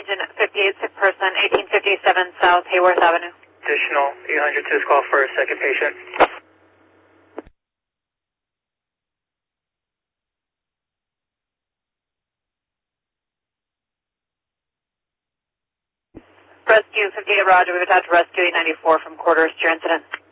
engine 58, sick person, 1857 South Hayworth Avenue. Additional 800 to this call for a second patient. Rescue 58 Roger, we've attached Rescue 894 from quarters to your incident.